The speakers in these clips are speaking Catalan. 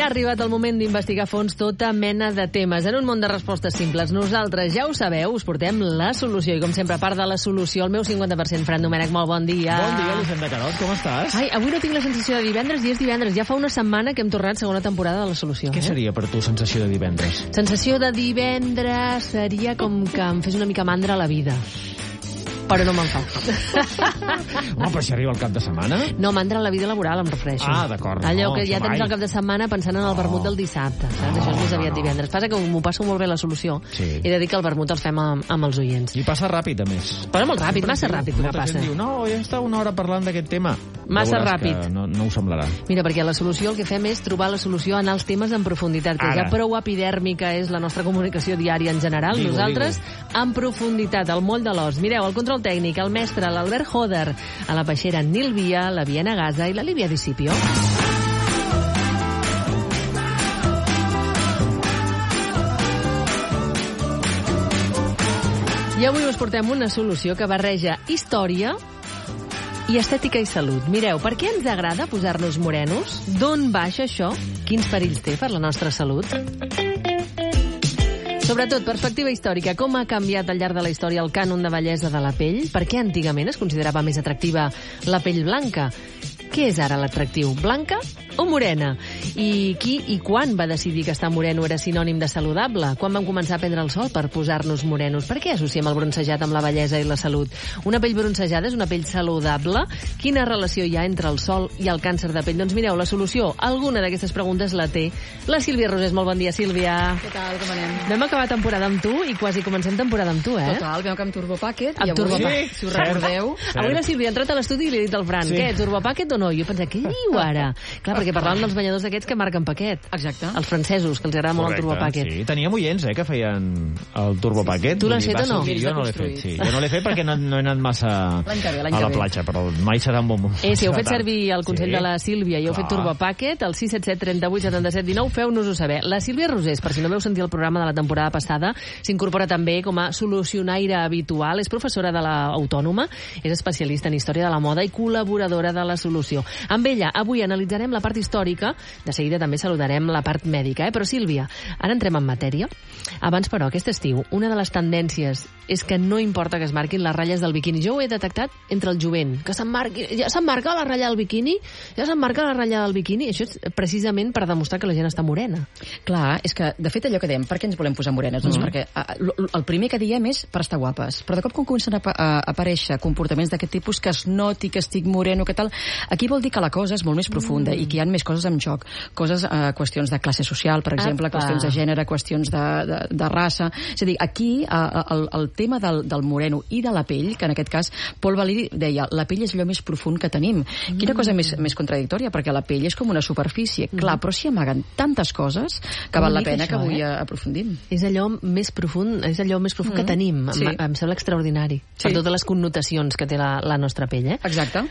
Ja ha arribat el moment d'investigar a fons tota mena de temes. En un món de respostes simples, nosaltres, ja ho sabeu, us portem la solució. I com sempre, a part de la solució, el meu 50%. Fran Domènech, molt bon dia. Bon dia, Elisenda Carot, com estàs? Ai, avui no tinc la sensació de divendres i és divendres. Ja fa una setmana que hem tornat segona temporada de la solució. Què seria per tu sensació de divendres? Sensació de divendres seria com que em fes una mica mandra la vida. Però no me'n fa. Home, però si arriba el cap de setmana? No, mandra la vida laboral, em refereixo. Ah, d'acord. Allò no, que ja tens el cap de setmana pensant en el vermut del dissabte. Saps? Això és més aviat divendres. Passa que m'ho passo molt bé la solució. Sí. He de dir que el vermut els fem amb els oients. I passa ràpid, a més. Però molt ràpid, massa ràpid que Molta passa. gent diu, no, ja està una hora parlant d'aquest tema. Massa Ja veuràs ràpid. que No ho semblarà. Mira, perquè a la solució el que fem és trobar la solució en els temes en profunditat, que Ara. ja prou epidèrmica és la nostra comunicació diària en general. Digo, Nosaltres, en profunditat, al moll de l'os. Mireu, el control tècnic, el mestre, l'Albert Joder, a la peixera Nil Via, la Viena Gaza i la Lídia Discipio. I avui us portem una solució que barreja història i estètica i salut. Mireu, per què ens agrada posar-nos morenos? D'on baixa això? Quins perills té per la nostra salut? Sobretot, perspectiva històrica. Com ha canviat al llarg de la història el cànon de bellesa de la pell? Per què antigament es considerava més atractiva la pell blanca? Què és ara l'atractiu? Blanca o morena? I qui i quan va decidir que estar moreno era sinònim de saludable? Quan vam començar a prendre el sol per posar-nos morenos? Per què associem el bronzejat amb la bellesa i la salut? Una pell bronzejada és una pell saludable? Quina relació hi ha entre el sol i el càncer de pell? Doncs mireu, la solució, alguna d'aquestes preguntes la té la Sílvia Rosés. Molt bon dia, Sílvia. Què tal, com anem? Vam acabar temporada amb tu i quasi comencem temporada amb tu, eh? Total, vam que amb Turbo Packet. Amb I avui, Turbo Packet. si us recordeu... Avui la Sílvia ha entrat a l'estudi i li ha dit al Fran, Sí. què, Turbo Packet o no? Jo pensava, què diu ara? Clar, perquè parlàvem dels banyadors aquests que marquen paquet. Exacte. Els francesos, que els agrada molt el Turbo Packet. Sí, teníem oients, que feien el Turbo Packet. Tu l'has Vull dir, fet o no? va sortir- Jo no l'he fet, sí. Jo no l'he fet perquè no he anat massa L'any que ve, l'any a que la ve. platja, però mai serà un bon moment. Si heu fet servir el consell Sí. de la Sílvia i heu fet Clar. Turbo Packet, el 677 38 77 19, feu-nos-ho saber. La Sílvia Rosés, per si no veu sentir el programa de la temporada passada, s'incorpora també com a solucionaire habitual, és professora de l'Autònoma, és especialista en història de la moda i col·laboradora de la solució. Amb ella, avui analitzarem la part històrica, de seguida també saludarem la part mèdica, però Sílvia, ara entrem en matèria. Abans, però, aquest estiu, una de les tendències és que no importa que es marquin les ratlles del biquini. Jo ho he detectat entre el jovent, que ja s'emmarca la ratlla del biquini, ja s'emmarca la ratlla del biquini. Això és precisament per demostrar que la gent està morena. Clar, és que, de fet, allò que dèiem, per què ens volem posar morenes? Doncs perquè el primer que diem és per estar guapes. Però de cop quan comencen a aparèixer comportaments d'aquest tipus, que es noti que estic moreno, que tal, aquí vol dir que la cosa és molt més profunda i que hi ha més coses en joc. Coses, qüestions de classe social, per exemple, qüestions de gènere, qüestions de raça. És a dir, aquí el tema del moreno i de la pell, que en aquest cas Paul Valéry deia, la pell és allò més profund que tenim. Quina cosa més contradictòria, perquè la pell és com una superfície. Clar, però s'hi amaguen tantes coses que val la pena que avui aprofundim. És allò més profund, que tenim. Sí. Em sembla extraordinari. Sí. Per totes les connotacions que té la nostra pell, eh? Exacte.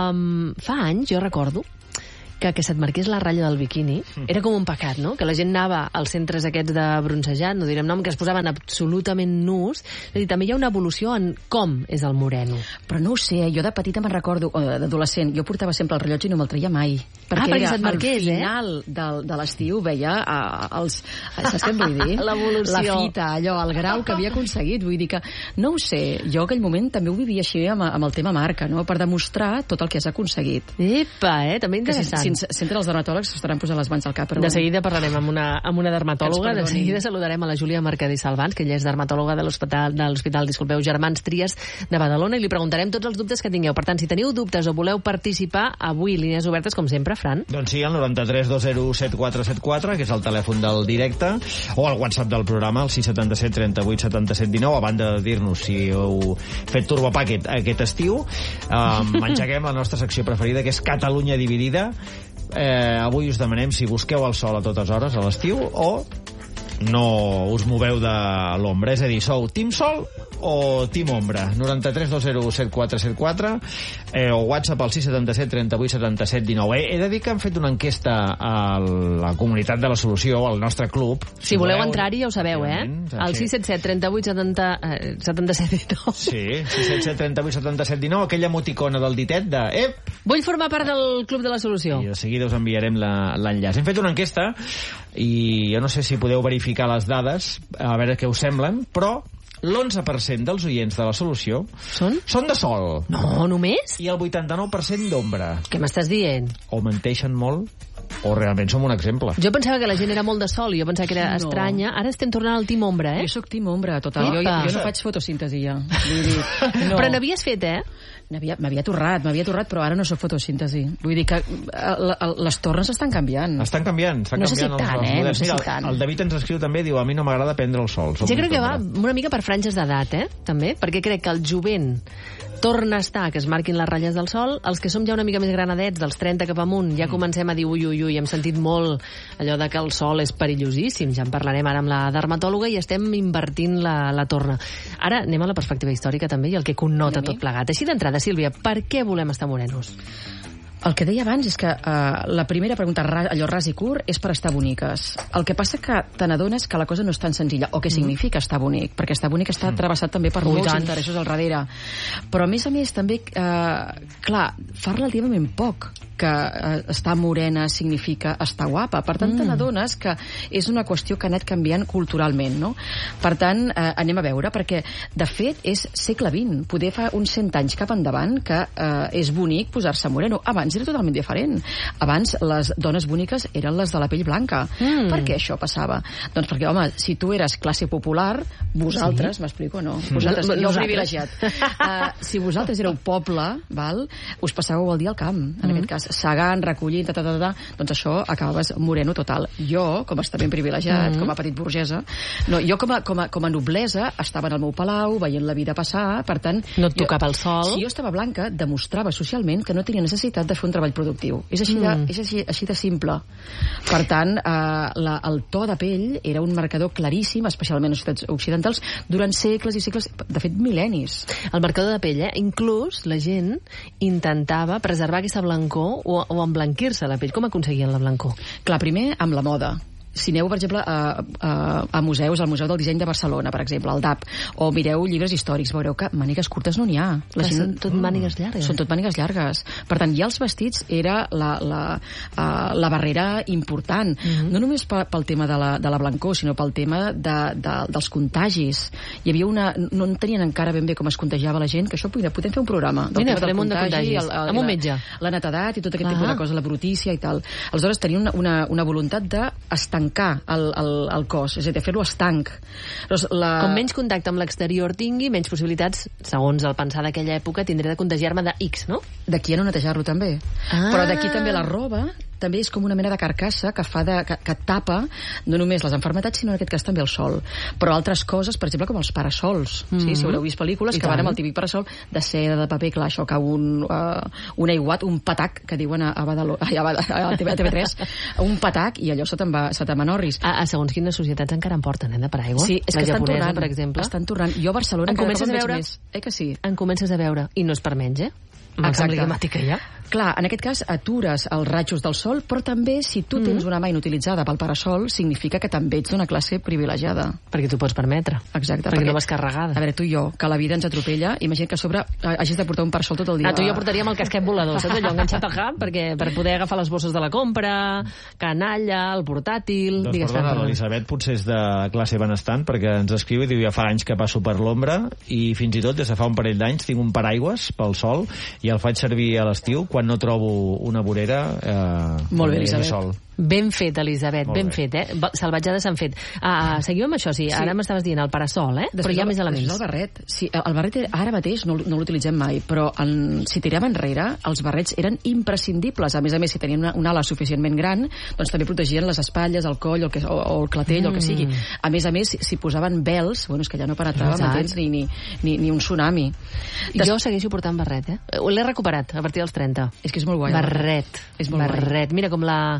Fa anys, jo recordo, que se't marqués la ratlla del biquini era com un pecat, no? Que la gent anava als centres aquests de bronzejat, no direm nom, que es posaven absolutament nus. És a dir, també hi ha una evolució en com és el moreno. Però no ho sé, jo de petita me'n recordo, o d'adolescent, jo portava sempre el rellotge i no me'l treia mai. Perquè era se't marqués, al final de l'estiu veia saps què em vull dir? L'evolució. La fita, allò, el grau que havia aconseguit. Vull dir que, no ho sé, jo aquell moment també ho vivia així amb el tema marca, no? Per demostrar tot el que has aconseguit. Epa, també interessant. Sempre els dermatòlegs s'estaran posant les mans al cap. De seguida parlarem amb una dermatòloga, de seguida saludarem a la Júlia Mercader Salvans, que ella és dermatòloga de l'Hospital Germans Trias de Badalona, i li preguntarem tots els dubtes que tingueu. Per tant, si teniu dubtes o voleu participar, avui línies obertes, com sempre, Fran. Doncs sí, el 93 20 7474, que és el telèfon del directe, o el WhatsApp del programa, el 677 38 77 19, a banda de dir-nos si heu fet Turbo Packet aquest estiu. Engeguem la nostra secció preferida, que és Catalunya dividida. Avui us demanem si busqueu el sol a totes hores a l'estiu o no us moveu de l'ombra. És a dir, sou Team Sol o Team Ombra. 93207474 o WhatsApp al 677 38 77 19. He de dir que han fet una enquesta a la comunitat de la Solució, al nostre club. Si voleu entrar-hi, ja ho sabeu, al 677 38 77 19. Sí, 677 38 77 19, aquella emoticona del ditet de... Vull formar part del Club de la Solució. I de seguida us enviarem l'enllaç. Hem fet una enquesta i jo no sé si podeu verificar les dades, a veure què us semblen, però l'11% dels oients de la Solució són de Sol. No, només? I el 89% d'Ombra. Què m'estàs dient? O menteixen molt o realment som un exemple. Jo pensava que la gent era molt de Sol i jo pensava que era estranya. Ara estem tornant al Team Ombra, Jo sóc Team Ombra, total. Jo no faig fotosíntesi ja. No. Però n'havies fet, M'havia torrat, però ara no sóc fotosíntesi. Vull dir que les torres estan canviant. Estan canviant. No sé si tant, no sé si tant. El David ens escriu també, diu, a mi no m'agrada prendre el sol. Jo crec que va una mica per franges d'edat, també, perquè crec que el jovent torna a estar, que es marquin les ratlles del sol. Els que som ja una mica més granadets, dels 30 cap amunt, ja comencem a dir ui, hem sentit molt allò de que el sol és perillosíssim. Ja en parlarem ara amb la dermatòloga i estem invertint la torna. Ara anem a la perspectiva històrica també i el que connota tot plegat. Així d'entrada, Sílvia, per què volem estar morenos? El que deia abans és que la primera pregunta, allò ras i curt, és per estar boniques. El que passa que te n'adones que la cosa no és tan senzilla, o què significa estar bonic, perquè estar bonic està travessat també per molts interessos al darrere. Però, a més, també, clar, fa relativament poc que estar morena significa estar guapa. Per tant, te n'adones que és una qüestió que ha anat canviant culturalment, no? Per tant, anem a veure, perquè, de fet, és segle XX. Poder fa uns 100 anys cap endavant que és bonic posar-se moreno. Abans era totalment diferent. Abans les dones boniques eren les de la pell blanca. Per què això passava? Doncs perquè, home, si tu eres classe popular, vosaltres, m'explico, no? Vosaltres, jo privilegiat. Si vosaltres éreu poble, us passàveu el dia al camp, en aquest cas, segant, recollint, doncs això acabaves moreno total. Jo, com a estament privilegiat, com a petit burgesa, jo com a noblesa estava en el meu palau, veient la vida passar, per tant... No et tocava el sol. Si jo estava blanca, demostrava socialment que no tenia necessitat de fer un treball productiu. És així de simple. Per tant, el to de pell era un marcador claríssim, especialment en les ciutats occidentals, durant segles i segles, de fet, mil·lennis. El marcador de pell, Inclús la gent intentava preservar aquesta blancor o emblanquir-se la pell. Com aconseguien la blancor? Clar, primer amb la moda. Si aneu, per exemple, a museus, al Museu del Disseny de Barcelona, per exemple, al DAP, o mireu llibres històrics, veureu que mànigues curtes no n'hi ha. Són tot mànigues llargues. Són tot mànigues llargues. Per tant, ja els vestits era la barrera important. No només pel tema de la blancor, sinó pel tema dels contagis. Hi havia no tenien encara ben bé com es contagiava la gent, que això podem fer un programa. Mira, farem un de contagis. Amb un metge. La netedat i tot aquest tipus de coses, la brutícia i tal. Aleshores, tenien una voluntat d'estancar el cos, és a dir, de fer-lo estanc. Com menys contacte amb l'exterior tingui, menys possibilitats, segons el pensar d'aquella època, tindré de contagiar-me de X, no? D'aquí a no netejar-lo també. Però d'aquí també la roba també és com una mena de carcassa que tapa no només les malalties, sinó en aquest cas també el sol. Però altres coses, per exemple, com els parasols. Si haureu vist pel·lícules que van amb el típic parasol de seda, de paper, clar, això cau un aiguat, un patac, que diuen a TV3, un patac, i allò se te'n m'enorris. Segons quines societats encara en porten, de paraigua. Sí, és que estan tornant, per exemple. Estan tornant. Jo a Barcelona en comences a veure més. Que sí? En comences a veure, i no és per menys, amb el canvi climàtic ja. Clar, en aquest cas atures els rajos del sol, però també si tu tens una mà inutilitzada pel parasol, significa que també ets d'una classe privilegiada. Perquè t'ho pots permetre. Exacte. Perquè no vas carregada. A veure, tu i jo, que la vida ens atropella, imagina que a sobre hagis de portar un parasol tot el dia. Tu i jo portaríem el casquet volador, saps allò enganxat al cap, per poder agafar les bosses de la compra, canalla, el portàtil... Doncs perdona, l'Elisabet potser és de classe benestant, perquè ens escriu i diu ja fa anys que passo per l'ombra i fins i tot des de fa un parell d'anys tinc un paraigües pel sol i el faig servir a l'estiu quan no trobo una vorera molt bé, Elisabet. Ben fet, Elisabet, ben fet, salvatjades s'han fet. Seguim amb això, sí. Ara m'estaves dient el parasol, però hi ha més elements. El barret. Sí, el barret ara mateix no l'utilitzem mai, però si tirem enrere, els barrets eren imprescindibles. A més, si tenien una ala suficientment gran, doncs també protegien les espatlles, el coll o el clatell, el que sigui. A més, si posaven vels, és que ja no penetrava, m'entens, ni un tsunami. Jo segueixo portant barret, L'he recuperat a partir dels 30. És que és molt guai. Barret. És molt barret. Mira, com la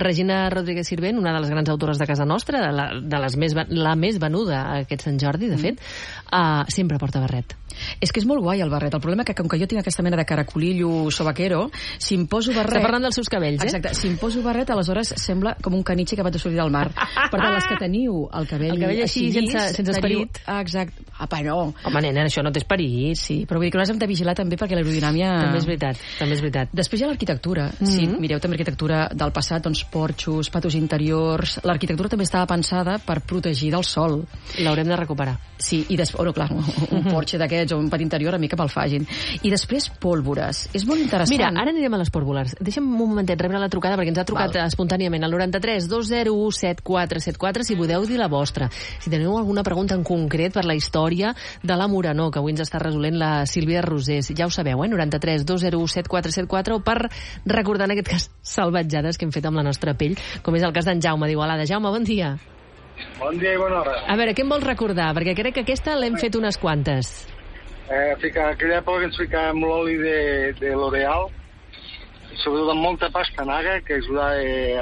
Regina Rodríguez Sirvent, una de les grans autores de casa nostra, la més venuda aquest Sant Jordi, de fet, sempre porta barret. És que és molt guai el barret. El problema que com que jo tinc aquesta mena de caracolillo sobaquero, si em poso barret... Està parlant dels seus cabells, Exacte. Si em poso barret, aleshores sembla com un caniche que va de sortir del mar. Per tant, les que teniu el cabell així, sense esperit. Exacte. Apa, no. Home, nena, això no té esperit. Sí, però vull dir que nosaltres hem de vigilar també perquè l'aerodinàmia... També és veritat. Després hi ha l'arquitectura. Sí, mireu també l'arquitectura del passat, doncs porxos, patos interiors... L'arquitectura també estava pensada per protegir del sol. L'haurem de recuperar. Sí, i després... Oh, no, clar, un porxe d'aquests o un pati interior a mi que me'l fagin. I després pólvores. És molt interessant. Mira, ara anirem a les pólvores. Deixa'm un momentet rebre la trucada perquè ens ha trucat espontàniament al 93 201 7474 si podeu dir la vostra. Si teniu alguna pregunta en concret per la història de la Morenó, que avui ens està resolent la Sílvia Rosés. Ja ho sabeu, 93 201 7474 o per recordar en aquest cas salvatjades que hem fet amb la nostra pell, com és el cas d'en Jaume d'Igualada. Jaume, bon dia. Bon dia i bona hora. A veure, què em vols recordar? Perquè crec que aquesta l'hem fet unes quantes. Aquella època que ens ficàvem l'oli de L'Oreal, sobretot amb molta pastanaga, que ajudava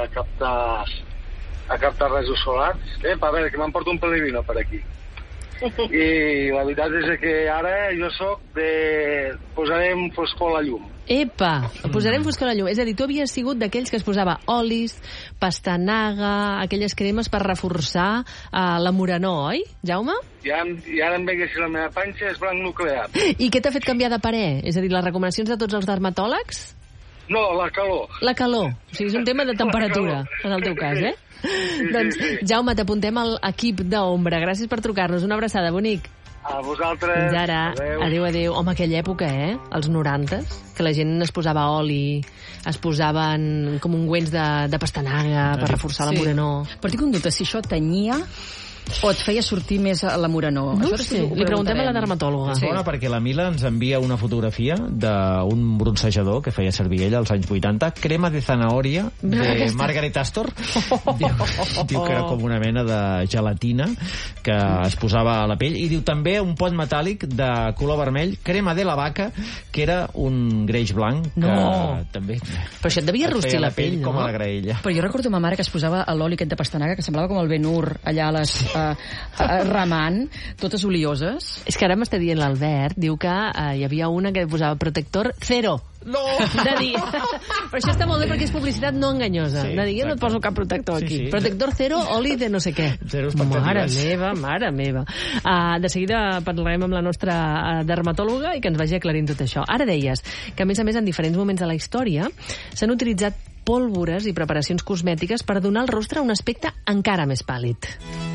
a captar rajos solars. A veure, que m'emporto un pelivino per aquí. I la veritat és que ara jo soc de... posarem foscor a la llum. Epa, posarem foscor a la llum. És a dir, tu havies sigut d'aquells que es posava olis, pastanaga, aquelles cremes per reforçar la Morenó, oi, Jaume? I ara em veia si la meva panxa és blanc nuclear. I què t'ha fet canviar de parer? És a dir, les recomanacions de tots els dermatòlegs? No, la calor. La calor. O sigui, és un tema de temperatura, en el teu cas, Sí, doncs, sí. Jaume, t'apuntem a l'equip d'Ombra. Gràcies per trucar-nos. Una abraçada, bonic. A vosaltres. Fins ara. Adéu. Home, aquella època, els 90s, que la gent es posava oli, es posaven com ungüents de pastanaga per reforçar la Morenó. Però tinc un dubte, si això tenyia o et feia sortir més a la Morenó? No ho sé, li preguntem a la dermatòloga. Sí. Perquè la Mila ens envia una fotografia d'un bronzejador que feia servir ella als anys 80, crema de zanahoria de Margaret Astor. Diu que era com una mena de gelatina que es posava a la pell, i diu també un pot metàl·lic de color vermell, crema de la vaca, que era un greix blanc que també... Però això et devia rostir la pell, no? Com a la graella. Però jo recordo ma mare que es posava l'oli aquest de pastanaga, que semblava com el Ben-Hur allà a les remant, totes olioses. És que ara m'està dient l'Albert, diu que hi havia una que posava protector cero. No! De dir, però això està molt bé perquè és publicitat no enganyosa. De dir, jo no et poso cap protector aquí. Sí. Protector cero, oli de no sé què. Zero expectatives. Mare meva. De seguida parlarem amb la nostra dermatòloga i que ens vagi aclarint tot això. Ara deies que, a més, en diferents moments de la història s'han utilitzat pólvores i preparacions cosmètiques per donar al rostre un aspecte encara més pàl·lid.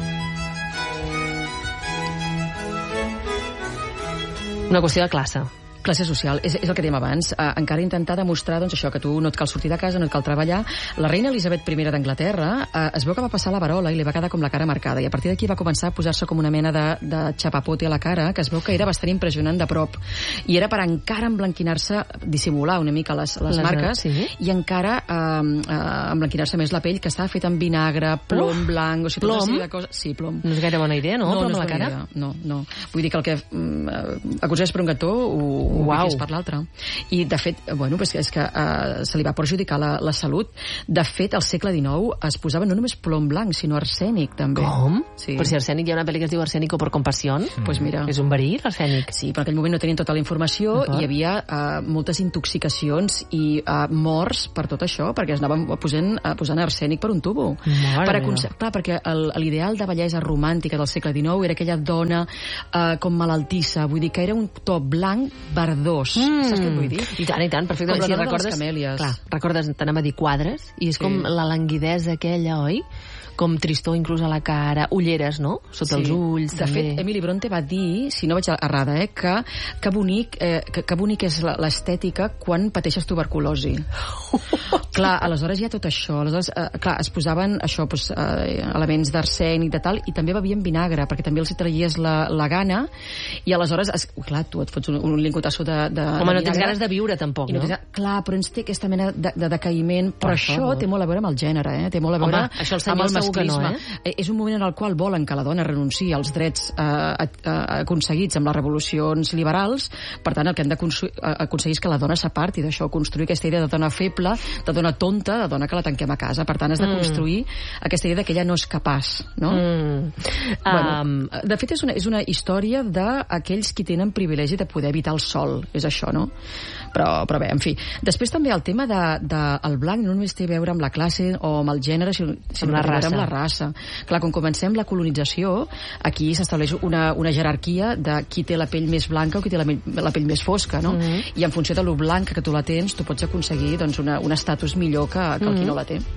Una qüestió de classe. Classe social, és el que dèiem abans. Encara intentar demostrar doncs, això, que tu no et cal sortir de casa, no et cal treballar. La reina Elisabet I d'Anglaterra es veu que va passar la verola i li va quedar com la cara marcada, i a partir d'aquí va començar a posar-se com una mena de xapapote a la cara, que es veu que era bastant impressionant de prop, i era per encara emblanquinar-se, dissimular una mica les marques, i encara emblanquinar-se més la pell, que estava feta amb vinagre, plom blanc, o sigui, tota una sèrie de coses. Sí, plom. No és gaire bona idea, no? Plom a la cara? No. Vull dir que el que acusés per un gató ho per l'altre. I, de fet, és que se li va perjudicar la salut. De fet, al segle XIX es posava no només plom blanc, sinó arsènic, també. Com? Sí. Per si arsènic, hi ha una pel·li que es diu Arsènico por compasión. Pues mira. És un verí, l'arsènic. Sí, però en aquell moment no tenien tota la informació i hi havia moltes intoxicacions i morts per tot això, perquè es anaven posant arsènic per un tubo. Clar, perquè l'ideal de bellesa romàntica del segle XIX era aquella dona com malaltissa, vull dir que era un to blanc verdós. Saps què vull dir? I tant, perfectament. Si recordes, recordes, t'anem a dir quadres, i és com la languidesa aquella, oi? Com tristor inclús a la cara, ulleres, no? Sota els ulls, de també. fet, Emily Bronte va dir, si no vaig errada, que bonic és l'estètica quan pateixes tuberculosi. Clar, aleshores hi ha tot això. Aleshores, clar, es posaven això, elements d'arsènic, de tal, i també bevien vinagre, perquè també els hi traies la gana, i aleshores, clar, tu et fots un lingot açò de home, no tens ganes de viure, tampoc, no? Clar, però ens té aquesta mena de decaïment, però això té molt a veure amb el gènere, té molt a veure amb el masclisme. És un moment en el qual volen que la dona renunciï als drets aconseguits amb les revolucions liberals, per tant, el que hem d'aconseguir és que la dona s'aparti d'això, construir aquesta idea de dona feble, de dona tonta, de dona que la tanquem a casa. Per tant, has de construir aquesta idea que ella no és capaç, no? Bueno, de fet, és una història d'aquells qui tenen privilegi de poder evitar el sol, és això, no? Però bé, en fi. Després també el tema del blanc no només té a veure amb la classe o amb el gènere, sinó amb la raça. Clar, quan comencem la colonització, aquí s'estableix una jerarquia de qui té la pell més blanca o qui té la pell més fosca, no? I en funció de lo blanca que tu la tens, tu pots aconseguir doncs, un estatus millor que el qui no la té.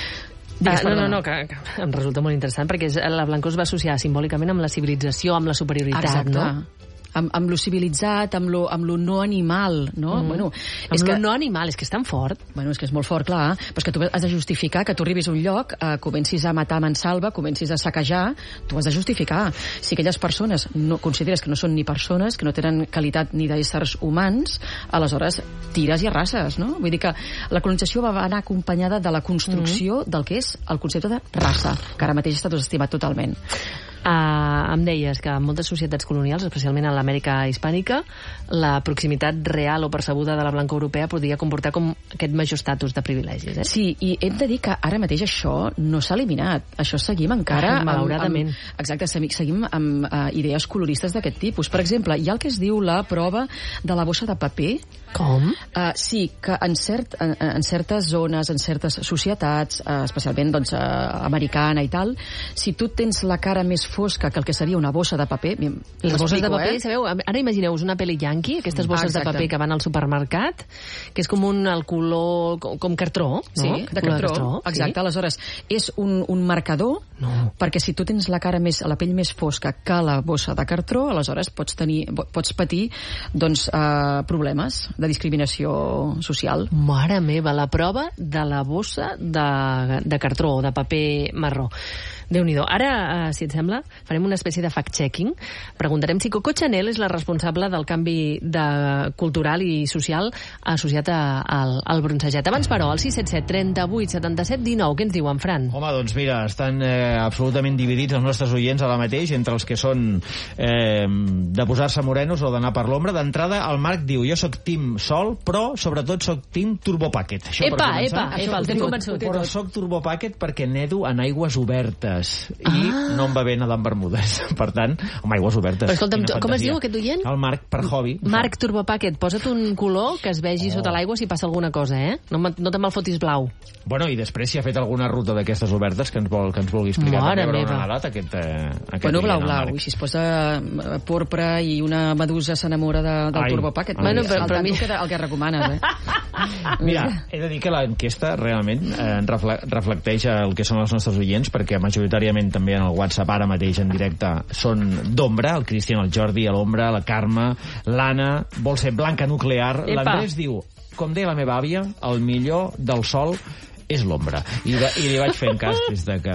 No, que em resulta molt interessant, perquè la blancor es va associar simbòlicament amb la civilització, amb la superioritat, no? Amb lo civilitzat, amb lo no animal, no? Bueno, no animal, és que és tan fort. Bueno, és que és molt fort, clar, però és que tu has de justificar que tu arribis a un lloc, comencis a matar a mansalva, comencis a saquejar, tu has de justificar. Si aquelles persones no consideres que no són ni persones, que no tenen qualitat ni d'éssers humans, aleshores tires i arrases, no? Vull dir que la colonització va anar acompanyada de la construcció del que és el concepte de raça, que ara mateix està desestimat totalment. Em deies que en moltes societats colonials, especialment en l'Amèrica hispànica, la proximitat real o percebuda de la blancor europea podia comportar com aquest major estatus de privilegis, eh? Sí, i hem de dir que ara mateix això no s'ha eliminat. Això seguim encara... malauradament. Exacte, seguim amb idees coloristes d'aquest tipus. Per exemple, hi ha el que es diu la prova de la bossa de paper. Com? Sí, que en certes zones, en certes societats, especialment doncs, americana i tal, si tu tens la cara més fosca que el que seria una bossa de paper... Les bosses de paper, sabeu? Ara imagineu-vos una peli yankee, aquestes bosses de paper que van al supermercat, que és com el color... com cartró, no? Sí, de cartró. Exacte, aleshores, és un marcador, perquè si tu tens la pell més fosca que la bossa de cartró, aleshores pots patir doncs, problemes de discriminació social. Mare meva, la prova de la bossa de cartró o de paper marró. Déu-n'hi-do. Ara, si et sembla, farem una espècie de fact-checking. Preguntarem si Coco Chanel és la responsable del canvi cultural i social associat al bronzejat. Abans, però, al 677 38 77 19. Què ens diuen, Fran? Home, doncs mira, estan absolutament dividits els nostres oients ara mateix entre els que són de posar-se morenos o d'anar per l'ombra. D'entrada, el Marc diu, jo sóc team sol, però sobretot sóc team turbo packet. Epa, el tens convençut. Però sóc turbo packet perquè nedo en aigües obertes i no em va bé nedar en bermudes. Per tant, amb aigües obertes. Però escolta'm, com es diu aquest oient? El Marc, per hobby. Marc Turbo Packet, posa't un color que es vegi sota l'aigua si passa alguna cosa, eh? No te me'l fotis blau. Bueno, i després si ha fet alguna ruta d'aquestes obertes que ens vulgui explicar. Mare també meva. On ha nedat aquest bueno, blau, i si es posa porpra i una medusa s'enamora del Turbo Packet. Bueno, però el que recomanes, Mira, he de dir que l'enquesta realment reflecteix el que són els nostres oients, perquè majoritàriament també en el WhatsApp ara mateix en directe són d'ombra, el Cristian, el Jordi, l'Ombra, la Carme, l'Anna, vol ser blanca nuclear. L'Andrés diu, com deia la meva àvia, el millor del sol és l'ombra. I li vaig fent cas des de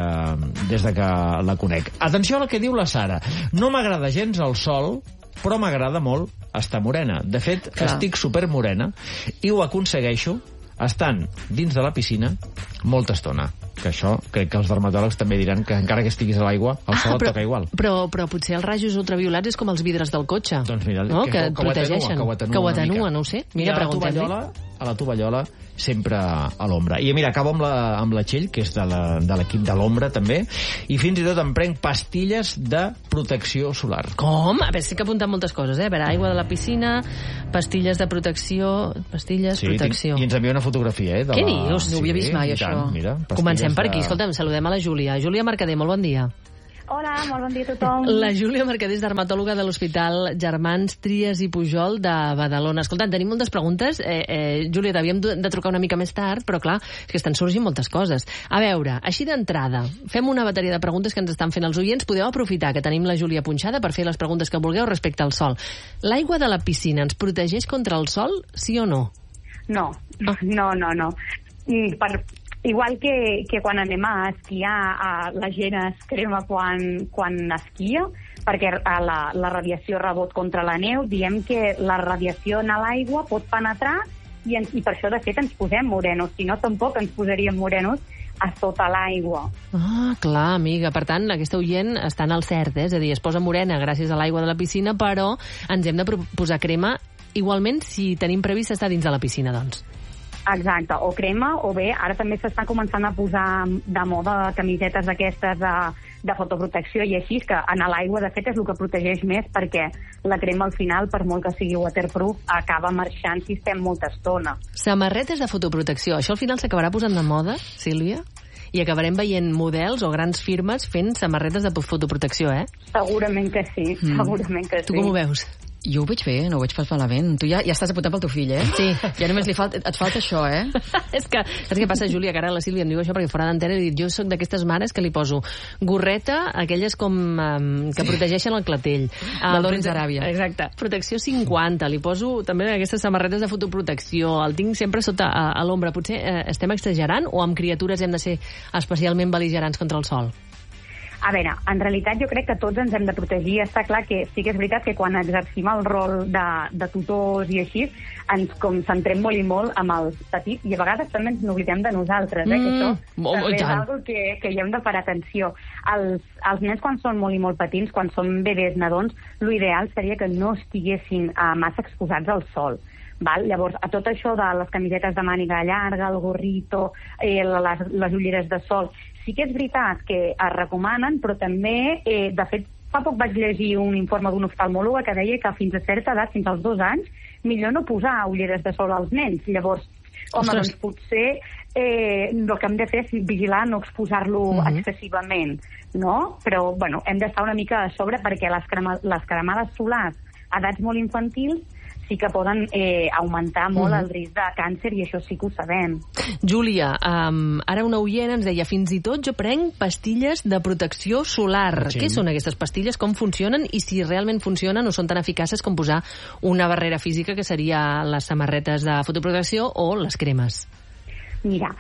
que la conec. Atenció al que diu la Sara. No m'agrada gens el sol, però m'agrada molt estar morena. De fet, estic supermorena i ho aconsegueixo estant dins de la piscina molta estona. Que això, crec que els dermatòlegs també diran que encara que estiguis a l'aigua, el sol et toca igual. Però potser els rajos ultraviolats és com els vidres del cotxe. Doncs mira, no? que et protegeixen. Que ho atenua, no ho sé. Mira, preguntem-li. A la tovallola, sempre a l'ombra. I mira, acabo amb la Txell, que és de l'equip de l'ombra, també, i fins i tot em prenc pastilles de protecció solar. Com? A veure, sí que apuntat moltes coses, eh? A veure, aigua de la piscina, pastilles de protecció... protecció. I ens envia una fotografia, Què dius? No ho havia vist mai, això. Mira, comencem per aquí. Escolta'm, saludem a la Júlia. Júlia Mercader, molt bon dia. Hola, molt bon dia a tothom. La Júlia Mercader és dermatòloga de l'Hospital Germans Trias i Pujol de Badalona. Escolta'm, tenim moltes preguntes. Júlia, t'havíem de trucar una mica més tard, però clar, és que estan sorgint moltes coses. A veure, així d'entrada, fem una bateria de preguntes que ens estan fent els oients. Podeu aprofitar que tenim la Júlia punxada per fer les preguntes que vulgueu respecte al sol. L'aigua de la piscina ens protegeix contra el sol, sí o no? No. Igual que quan anem a esquiar, la gent es crema quan esquia, perquè la radiació rebot contra la neu, diem que la radiació a l'aigua pot penetrar i per això, de fet, ens posem morenos. Si no, tampoc ens posaríem morenos a sota l'aigua. Ah, clar, amiga. Per tant, aquesta oient està en el cert, És a dir, es posa morena gràcies a l'aigua de la piscina, però ens hem de posar crema igualment si tenim previst estar dins de la piscina, doncs. Exacte, o crema, o bé, ara també s'estan començant a posar de moda camisetes aquestes de fotoprotecció i així, que en l'aigua, de fet, és el que protegeix més, perquè la crema, al final, per molt que sigui waterproof, acaba marxant si estem molta estona. Samarretes de fotoprotecció. Això al final s'acabarà posant de moda, Sílvia? I acabarem veient models o grans firmes fent samarretes de fotoprotecció, Segurament que sí, segurament que sí. Tu com ho veus? Jo ho veig bé, no ho veig pas malament. Tu ja estàs apuntant pel teu fill, Sí. Ja només et falta això, És que, saps què passa, Júlia? Que ara la Sílvia em diu això perquè fora d'antena he dit, jo sóc d'aquestes mares que li poso gorreta, aquelles com que protegeixen el clatell. La Lawrence Aràbia. Exacte. Protecció 50. Li poso també aquestes samarretes de fotoprotecció. El tinc sempre sota a l'ombra. Potser estem exagerant o amb criatures hem de ser especialment bel·ligerants contra el sol? A veure, en realitat jo crec que tots ens hem de protegir. Està clar que sí que és veritat que quan exercim el rol de tutors i així, ens concentrem molt i molt amb els petits i a vegades també ens n'oblidem de nosaltres, que això també és una que hi hem de parar atenció. Els nens, quan són molt i molt petits, quan són bebès nadons, l'ideal seria que no estiguessin massa exposats al sol. Llavors, a tot això de les camisetes de màniga llarga, el gorrito, les ulleres de sol, sí que és veritat que es recomanen, però també, de fet, fa poc vaig llegir un informe d'un oftalmòloga que deia que fins a certa edat, fins als 2 anys, millor no posar ulleres de sol als nens. Llavors, home, doncs potser el que hem de fer és vigilar no exposar-lo excessivament, no? Però, bueno, hem d'estar una mica a sobre perquè les cremades solars a edats molt infantils sí que poden augmentar molt el risc de càncer i això sí que ho sabem. Júlia, ara una oient ens deia fins i tot jo prenc pastilles de protecció solar. Què són aquestes pastilles? Com funcionen? I si realment funcionen o són tan eficaces com posar una barrera física que seria les samarretes de fotoprotecció o les cremes? Mira,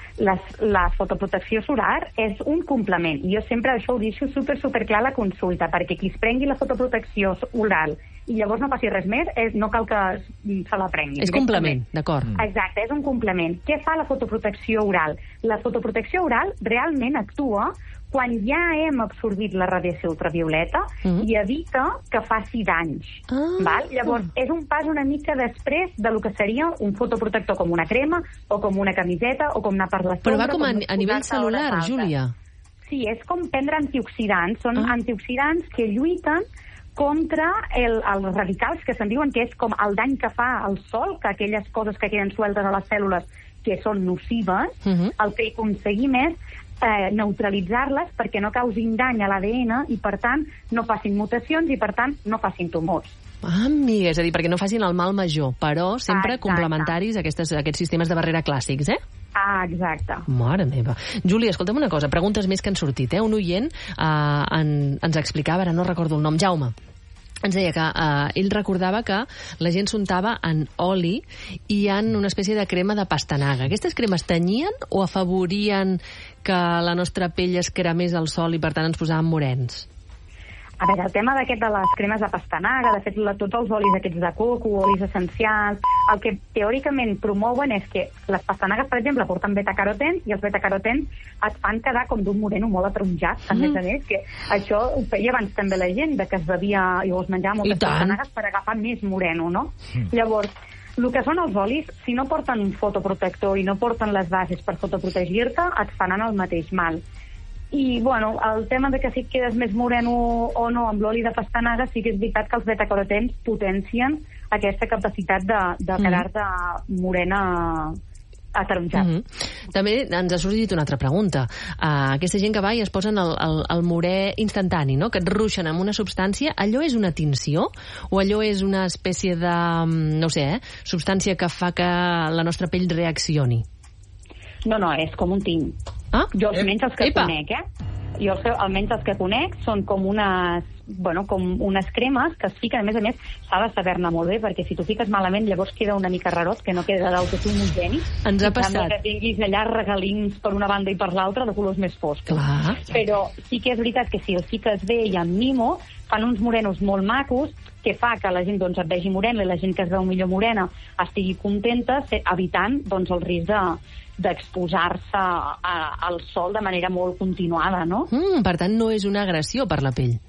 la fotoprotecció solar és un complement. Jo sempre això ho deixo super clar a la consulta, perquè qui es prengui la fotoprotecció oral i llavors no faci res més, no cal que se la prengui. És complement, d'acord. Exacte, és un complement. Què fa la fotoprotecció oral? La fotoprotecció oral realment actua quan ja hem absorbit la radiació ultravioleta i evita que faci danys. Llavors, és un pas una mica després de lo que seria un fotoprotector com una crema o com una camiseta o com anar per la sombra. Però va com a nivell celular, Júlia. Sí, és com prendre antioxidants. Són antioxidants que lluiten contra els radicals que se'n diuen que és com el dany que fa el sol, que aquelles coses que queden sueltes a les cèl·lules que són nocives, el que aconseguim és neutralitzar-les perquè no causin dany a l'ADN i, per tant, no facin mutacions i, per tant, no facin tumors. Amiga, és a dir, perquè no facin el mal major, però sempre complementaris a aquests sistemes de barrera clàssics, Exacte. Mare meva. Júlia, escolta'm una cosa, preguntes més que han sortit, Un oient ens explicava, ara no recordo el nom, Jaume, ens deia que ell recordava que la gent s'untava en oli i en una espècie de crema de pastanaga. Aquestes cremes tenyien o afavorien que la nostra pell es cremés al sol i per tant ens posàvem morens? A veure, el tema d'aquest de les cremes de pastanaga, de fet, tots els olis aquests de coco, olis essencials, el que teòricament promouen és que les pastanagues, per exemple, porten betacarotens i els betacarotens et fan quedar com d'un moreno molt ataronjat, a més, que això ho feia abans també la gent, de que es bevia i es menjava moltes pastanagues per agafar més moreno, no? Llavors, el que són els olis, si no porten un fotoprotector i no porten les bases per fotoprotegir-te, et faran el mateix mal. I, bueno, el tema de que si et quedes més moreno o no amb l'oli de pastanaga, sí que és veritat que els betacarotens potencien aquesta capacitat de quedar-te morena ataronjat. També ens ha sorgit una altra pregunta. Aquesta gent que va i es posen el morè instantani, no? Que et ruixen amb una substància, allò és una tinció? O allò és una espècie de, no sé, substància que fa que la nostra pell reaccioni? No, és com un tint. Jo almenys els que conec, jo almenys els que conec, són com unes cremes que es fiquen, a més, s'ha de saber-ne molt bé, perquè si t'ho fiques malament llavors queda una mica rarot, que no queda del tot homogeni. Ens ha passat. Que tinguis allà regalins per una banda i per l'altra de colors més foscos. Clar. Però sí que és veritat que si els fiques bé i amb mimo, fan uns morenos molt macos, que fa que la gent et vegi morena i la gent que es veu millor morena estigui contenta, evitant el risc d'exposar-se al sol de manera molt continuada, no? Per tant, no és una agressió per la pell.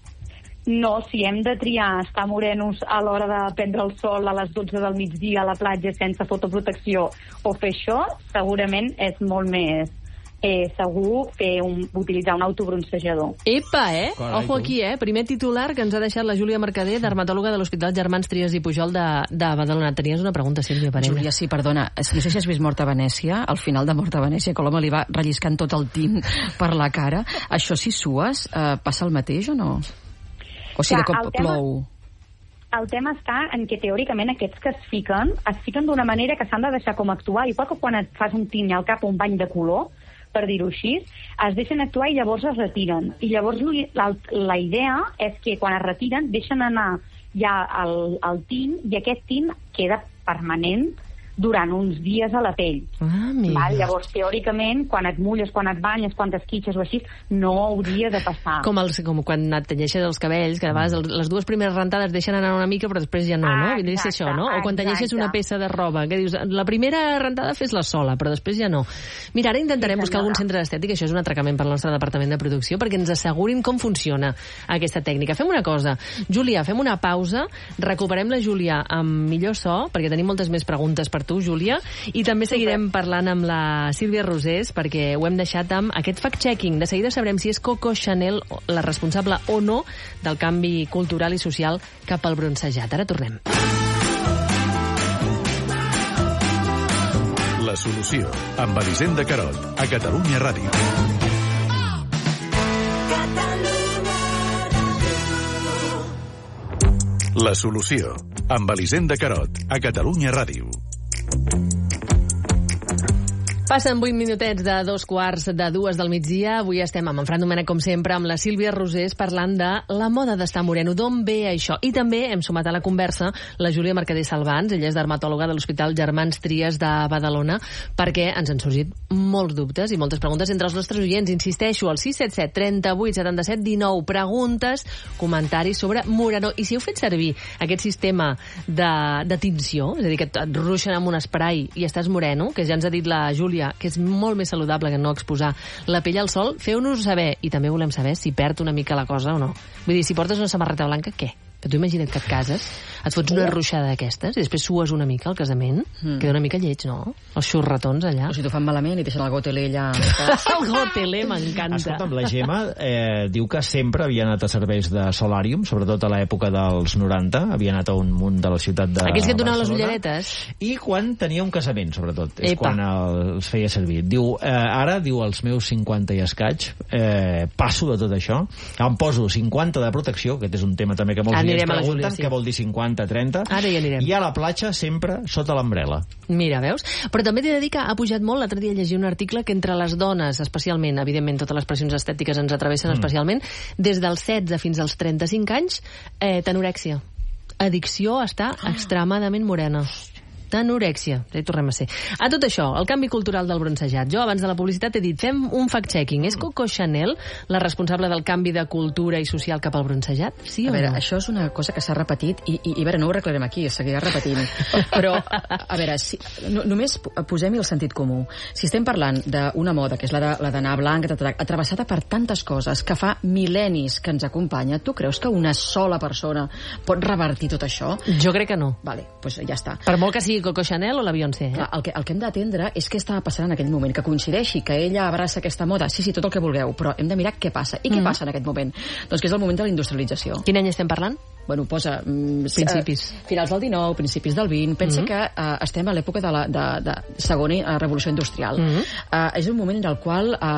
No, si hem de triar estar morenos a l'hora de prendre el sol a les 12 del migdia a la platja sense fotoprotecció o fer això, segurament és molt més segur utilitzar un autobroncejador. Epa, Carai, ojo aquí, primer titular que ens ha deixat la Júlia Mercader, dermatòloga de l'Hospital Germans Trias i Pujol de Badalona. Tenies una pregunta, Sílvia Parella. Júlia, sí, perdona. No sé si has vist Mort a Venècia, al final de Mort a Venècia, que l'home li va relliscant tot el tint per la cara. Això, si sues, passa el mateix o no? O sigui, com plou? El tema està en que, teòricament, aquests que es fiquen d'una manera que s'han de deixar com actuar, igual que quan et fas un tint al cap o un bany de color, per dir-ho així, es deixen actuar i llavors es retiren. I llavors la idea és que quan es retiren deixen anar ja el tint i aquest tint queda permanent durant uns dies a la pell. Llavors, teòricament, quan et mulles, quan et banyes, quan t'esquitxes o així, no hauria de passar. Com quan et tenyeixes els cabells, que a vegades les dues primeres rentades deixen anar una mica, però després ja no, no? Vindria a ser això, no? O quan tenyeixes una peça de roba, que dius, la primera rentada fes-la sola, però després ja no. Mira, ara intentarem buscar algun centre d'estètica, això és un atracament pel nostre departament de producció, perquè ens assegurin com funciona aquesta tècnica. Fem una cosa, Júlia, fem una pausa, recuperem la Júlia amb millor so, perquè tenim moltes més preguntes per tu, Júlia, i també seguirem parlant amb la Sílvia Rosés, perquè ho hem deixat amb aquest fact-checking. De seguida sabrem si és Coco Chanel la responsable o no del canvi cultural i social cap al bronzejat. Ara tornem. La solució, amb Elisenda Carot, a Catalunya Ràdio. La solució, amb Elisenda Carot, a Catalunya Ràdio. Passen 8 minutets de 2:45 del migdia. Avui estem amb en Fran Domènech, com sempre, amb la Sílvia Rosés, parlant de la moda d'estar moreno. D'on ve això? I també hem sumat a la conversa la Júlia Mercader Salvans. Ella és dermatòloga de l'Hospital Germans Trias de Badalona, perquè ens han sorgit molts dubtes i moltes preguntes entre els nostres oients. Insisteixo, al 677 38 77 19. Preguntes, comentaris sobre moreno. I si heu fet servir aquest sistema de tinció, és a dir, que et ruixen amb un spray i estàs moreno, que ja ens ha dit la Júlia que és molt més saludable que no exposar la pell al sol, feu-nos saber. I també volem saber si perd una mica la cosa o no. Vull dir, si portes una samarreta blanca, què? Que tu imagina't que et cases, et fots una ruixada d'aquestes i després sues una mica al casament, queda una mica lleig, no? Els xurratons allà. O si t'ho fan malament i deixen el gotelé allà. El gotelé m'encanta. Escolta'm, la Gemma diu que sempre havia anat a serveis de solàrium, sobretot a l'època dels 90, havia anat a un munt de la ciutat de Aquells que et donaven les Barcelona, ulleretes. I quan tenia un casament, sobretot, és Epa. quan els feia servir. Diu, ara, diu, als meus 50 i escaig, passo de tot això, em poso 50 de protecció, que és un tema també que molts dies pregunten, què vol dir 50, 30, Ara hi anirem. i a la platja sempre sota l'ombrella. Mira, veus? Però també t'he de dir que ha pujat molt. L'altre dia llegia un article que entre les dones, especialment, evidentment totes les pressions estètiques ens atravessen especialment, des dels 16 fins als 35 anys, tenorèxia. Addicció a estar extremadament morena. Anorèxia, ja hi tornem a ser. A tot això, el canvi cultural del bronzejat. Jo abans de la publicitat he dit, fem un fact-checking. És Coco Chanel la responsable del canvi de cultura i social cap al bronzejat? Sí o no? A veure, això és una cosa que s'ha repetit i a veure, no ho arreglarem aquí, es seguirà repetint. Però, a veure, només posem-hi el sentit comú. Si estem parlant d'una moda, que és la d'anar blanca, atravessada per tantes coses, que fa mil·lennis que ens acompanya, tu creus que una sola persona pot revertir tot això? Jo crec que no. Vale, doncs ja està. Per molt que sigui Coco Chanel o la Beyoncé. Clar, el que hem d'atendre és què estava passant en aquell moment, que coincideixi, que ella abraça aquesta moda, sí, tot el que vulgueu, però hem de mirar què passa. I què passa en aquest moment? Doncs que és el moment de la industrialització. Quin any estem parlant? Bueno, posa... Principis. Finals del 19, principis del 20. Pensa que estem a l'època de segona revolució industrial. És un moment en el qual